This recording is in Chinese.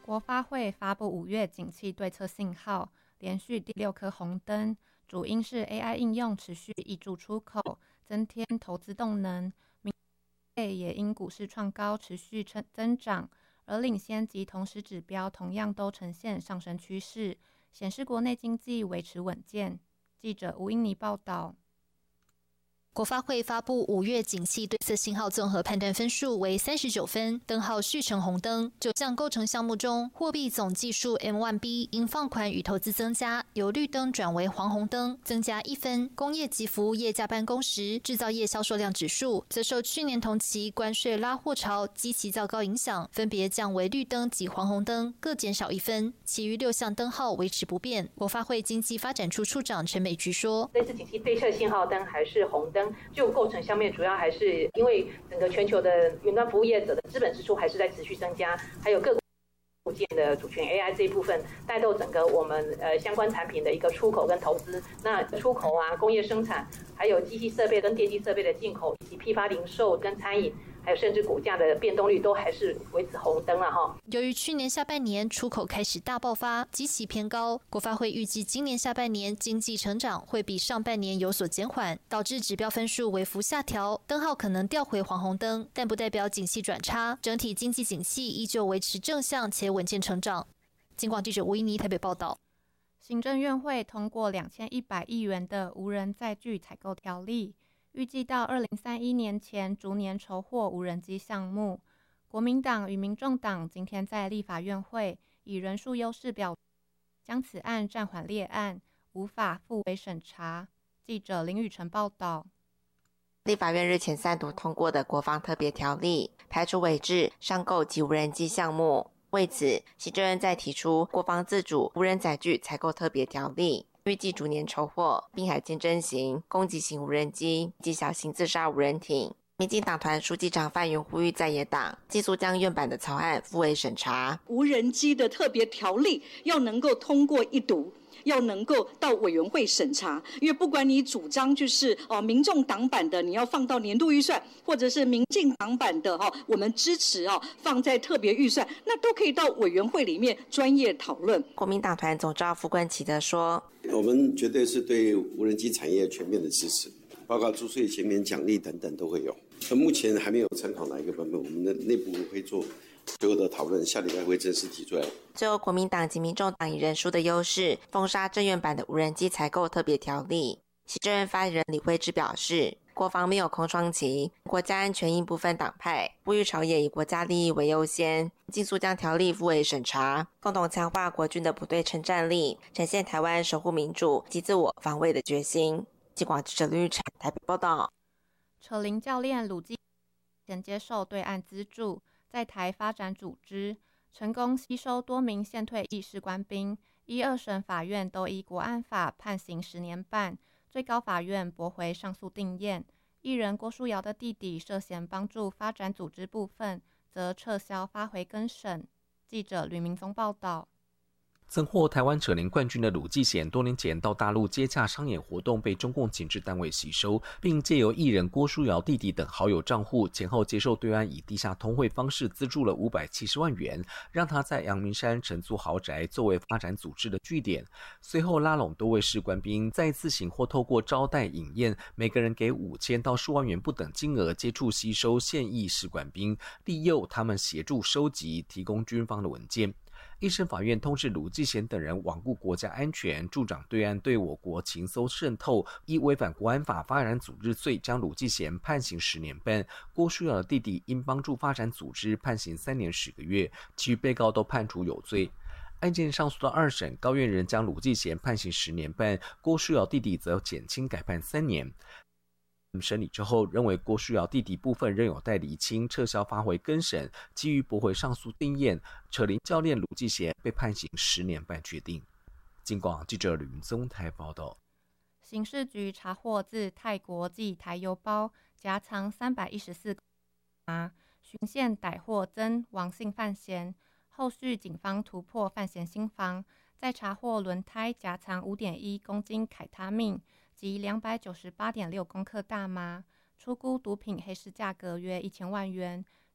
国发会发布5月景气对策信号，连续第6颗红灯，主因是 AI 应用持续挹注出口，增添投资动能。民企也因股市创高持续增长，而领先及同时指标同样都呈现上升趋势，显示国内经济维持稳健。记者吴英妮报道。 国发会发布5月景气对策信号综合判断分数为39分，灯号续成红灯。9项构成项目中，货币总计数 M1B 因放款与投资增加，由绿灯转为黄红灯，增加1分。工业及服务业加班工时、制造业销售量指数则受去年同期关税拉货潮基期较高影响，分别降为绿灯及黄红灯，各减少1分。其余6项灯号维持不变。国发会经济发展处处长陈美菊说：“ 这次景气对策信号灯还是红灯。就构成上面，主要还是因为整个全球的云端服务业者的资本支出还是在持续增加，还有各部件的主权 AI 这一部分带动整个我们相关产品的一个出口跟投资。那出口啊，工业生产，还有机器设备跟电机设备的进口，以及批发零售跟餐饮。还有甚至股价的变动率都还是维持红灯了哈。 由于去年下半年出口开始大爆发，基期偏高，国发会预计今年下半年经济成长会比上半年有所减缓，导致指标分数微幅下调，灯号可能调回黄红灯，但不代表景气转差，整体经济景气依旧维持正向且稳健成长。金广记者吴依妮台北报道。 行政院会通过2100亿元的无人载具采购条例。预计到2031年前逐年筹获无人机项目。国民党与民众党今天在立法院会以人数优势表决，将此案暂缓列案，无法复委审查。记者林宇晨报道。 立法院日前3读通过的国防特别条例，排除伪制、商购及无人机项目。为此，行政院再提出国防自主无人载具采购特别条例。预计逐年筹获滨海舰侦型、攻击型无人机及小型自杀无人艇。民进党团书记长范云呼吁在野党尽速将院版的草案复委审查。 无人机的特别条例要能够通过一读，要能够到委员会审查，因为不管你主张就是民众党版的你要放到年度预算，或者是民进党版的我们支持放在特别预算，那都可以到委员会里面专业讨论。 国民党团总召傅冠奇德说：“ 我们绝对是对无人机产业全面的支持，包括租税减免奖励等等都会有。目前还没有参考哪一个版本，我们的内部会做最后的讨论，下礼拜会正式提出来。” 最后，国民党及民众党以人数的优势封杀政院版的无人机采购特别条例。行政院发言人李惠芝表示，国防没有空窗期，国家安全应不分党派，呼吁朝野以国家利益为优先，尽速将条例复委审查，共同强化国军的不对称战力，展现台湾守护民主及自我防卫的决心。记广记者吕玉婵台北报道。 扯铃教练鲁继前接受对岸资助，在台发展组织，成功吸收多名现退役士官兵，1、2审法院都依国安法判刑10年半，最高法院驳回上诉定验。艺人郭书瑶的弟弟涉嫌帮助发展组织部分，则撤销发回更审。记者吕明宗报道。 曾获台湾扯铃冠军的鲁继贤，多年前到大陆接洽商演活动，被中共情治单位吸收，并借由艺人郭书瑶弟弟等好友账户，前后接受对岸以地下通汇方式资助了570万元，让他在阳明山承租豪宅作为发展组织的据点。随后拉拢多位士官兵，再自行或透过招待饮宴，每个人给5000到10万元不等金额，接触吸收现役士官兵，利诱他们协助收集、提供军方的文件。一审法院通知鲁继贤等人罔顾国家安全，助长对岸对我国情搜渗透，依违反国安法发展组织罪，将鲁继贤判刑10年半。郭书瑶的弟弟因帮助发展组织判刑3年10个月，其余被告都判处有罪。案件上诉到2审，高院仍将鲁继贤判刑10年半，郭书瑶弟弟则减轻改判3年。审理之后，认为郭书瑶弟弟部分仍有待厘清，撤销发回更审，基于驳回上诉定验，扯铃教练鲁继贤被判刑10年半决定。金广记者吕云宗台报道。 刑事局查获自泰国寄台邮包夹藏314麻，循线逮获曾王姓犯嫌。后续警方突破犯嫌新房，再查获轮胎夹藏5.1公斤凯他命及298.6公克大麻，初估毒品黑市价格约1000万元，